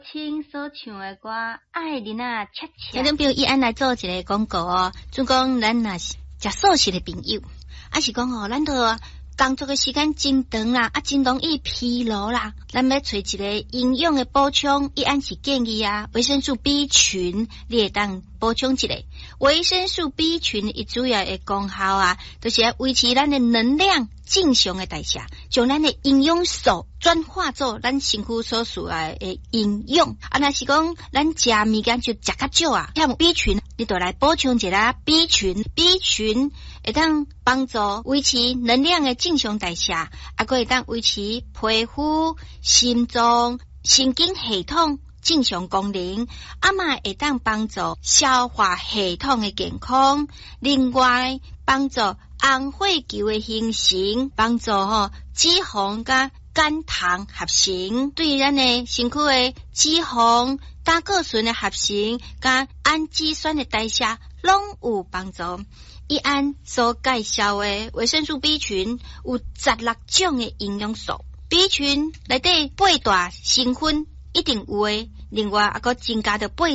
青所唱的歌，爱你那恰恰。 听众朋友，伊安来做一个广告哦，就讲咱若是食素食的朋友，是讲哦，咱都工作的时间真长啦，真容易疲劳啦，咱要找一个营养的补充，伊安是建议维生素 B 群，你会当补充一下。维生素 B 群伊主要的功效就是要维持咱的能量正常的代谢，将咱的营养素转化做咱身躯所需的营养。若是讲咱食物件就食较少欠 B 群，你就来补充一下 B 群。B 群会当帮助维持能量的正常代谢，还会当维持皮肤、心脏、神经系统正常功能，嘛会当帮助消化系统的健康。另外，帮助红血球的形成，帮助脂肪甲肝糖合成，对咱的身躯的脂肪、胆固醇的合成，甲氨基酸的代谢拢有帮助。伊安所介绍的维生素 B 群有16种的营养素 ，B 群内底8大成分一定有的，另外还佫增加着8